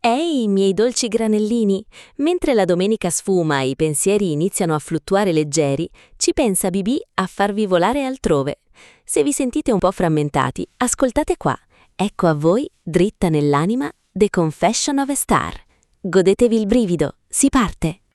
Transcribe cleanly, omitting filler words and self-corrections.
Ehi, miei dolci granellini! Mentre la domenica sfuma e i pensieri iniziano a fluttuare leggeri, ci pensa BB a farvi volare altrove. Se vi sentite un po' frammentati, ascoltate qua. Ecco a voi, dritta nell'anima, The Confession of a Star. Godetevi il brivido, si parte!